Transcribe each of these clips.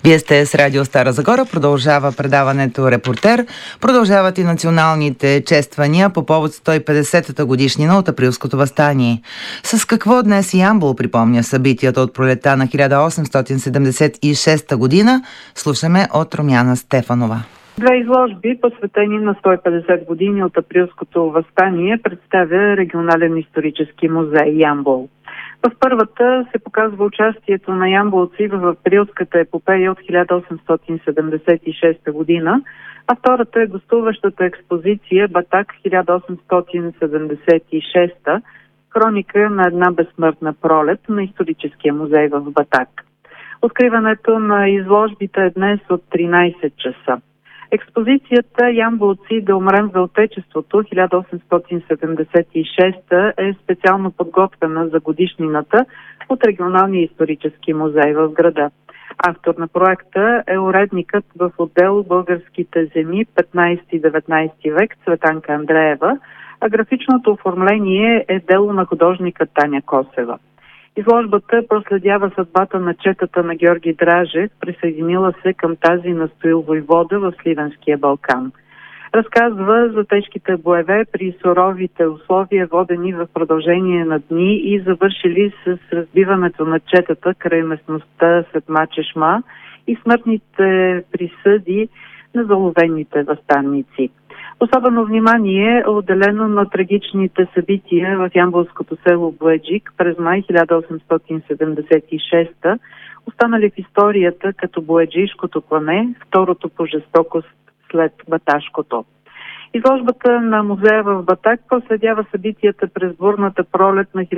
Вие сте с Радио Стара Загора, продължава предаването Репортер, продължават и националните чествания по повод 150-та годишнина от Априлското въстание. С какво днес Ямбол припомня събитията от пролетта на 1876 година, слушаме от Румяна Стефанова. Две изложби, посветени на 150 години от Априлското въстание, представя регионален исторически музей Ямбол. В първата се показва участието на ямболци в Априлската епопея от 1876 година, а втората е гостуващата експозиция Батак 1876, хроника на една безсмъртна пролет на историческия музей в Батак. Откриването на изложбите е днес от 13 часа. Експозицията "Ямболци да умрем за Отечеството" 1876 е специално подготвена за годишнината от Регионалния исторически музей в града. Автор на проекта е уредникът в отдел "Българските земи 15-19 век" Цветанка Андреева, а графичното оформление е дело на художника Таня Косева. Изложбата проследява съдбата на четата на Георги Дражев, присъединила се към тази на Стоил Войвода в Сливенския Балкан. Разказва за тежките боеве при суровите условия, водени в продължение на дни и завършили с разбиването на четата край местността Светмачешма и смъртните присъди на заловените въстаници. Особено внимание е отделено на трагичните събития в ямболското село Бояджик през май 1876, останали в историята като Бояджийското клане, второто по жестокост след Баташкото. Изложбата на музея в Батак проследява събитията през бурната пролет на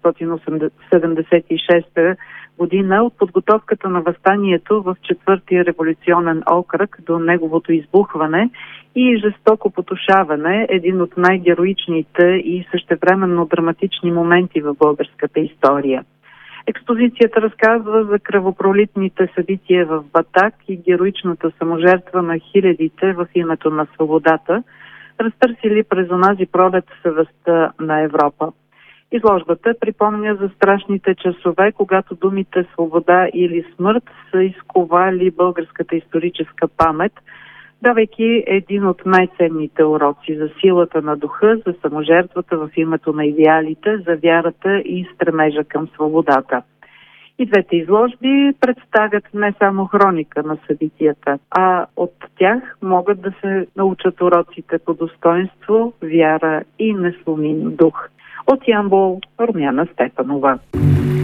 1876 година от подготовката на въстанието в 4-ти революционен окръг до неговото избухване и жестоко потушаване, един от най-героичните и същевременно драматични моменти в българската история. Експозицията разказва за кръвопролитните събития в Батак и героичната саможертва на хилядите в името на свободата, разтърсили през онази пролет съвестта на Европа. Изложбата припомня за страшните часове, когато думите "свобода" или "смърт" са изковали българската историческа памет, давайки един от най-ценните уроци за силата на духа, за саможертвата в името на идеалите, за вярата и стремежа към свободата. И двете изложби представят не само хроника на събитията, а от тях могат да се научат уроците по достоинство, вяра и несломим дух. От Ямбол, Румяна Стефанова.